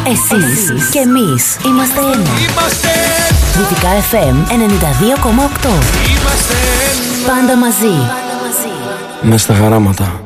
Εσείς και εμείς είμαστε ένα. Δυτικά FM 92,8. Πάντα μαζί. Μες στα χαράματα.